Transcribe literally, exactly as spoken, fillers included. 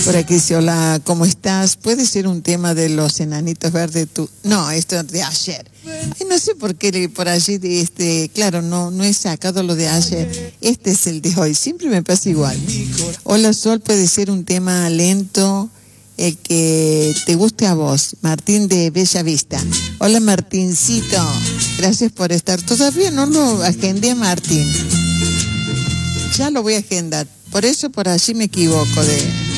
Por aquí dice, hola, ¿cómo estás? ¿Puede ser un tema de los enanitos verdes? Tú? No, esto es de ayer. Ay, no sé por qué por allí, de este, claro, no, no he sacado lo de ayer. Este es el de hoy, siempre me pasa igual. Hola, Sol, puede ser un tema lento, el que te guste a vos. Martín de Bella Vista. Hola, Martincito, gracias por estar. Todavía no lo agendé a Martín. Ya lo voy a agendar. Por eso por allí me equivoco de...